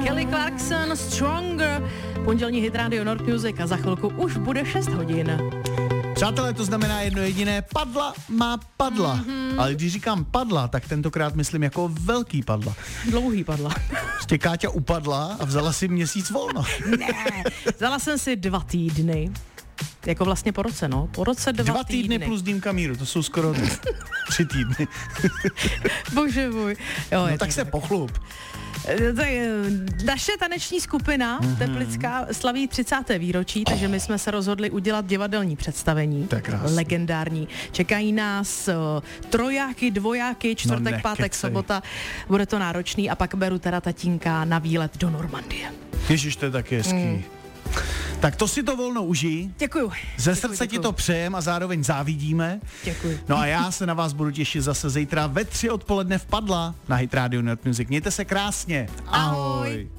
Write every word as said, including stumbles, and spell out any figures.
Kelly Clarkson, Stronger, pondělní hit Radio North Music a za chvilku už bude šest hodin. Přátelé, to znamená jedno jediné, padla má padla. Mm-hmm. Ale když říkám padla, tak tentokrát myslím jako velký padla. Dlouhý padla. Prostě Káťa upadla a vzala si měsíc volno. Ne, vzala jsem si dva týdny. Jako vlastně po roce, no. Po roce dva, dva týdny. týdny plus dýmka míru, to jsou skoro tři týdny. Bože můj. Jo, no tak se pochlup. Tak, naše taneční skupina mm-hmm. Teplická slaví třicáté výročí, oh. takže my jsme se rozhodli udělat divadelní představení. Legendární. Čekají nás uh, trojáky, dvojáky, čtvrtek, no pátek, sobota. Bude to náročný a pak beru teda tatínka na výlet do Normandie. Ježiš, to je taky hezký. Mm. Tak to si to volno užij. Děkuju. Ze děkuju, srdce děkuju. ti to přejem a zároveň závidíme. Děkuju. No a já se na vás budu těšit zase zítra ve tři odpoledne v Padla na Hit Radio North Music. Mějte se krásně. Ahoj. Ahoj.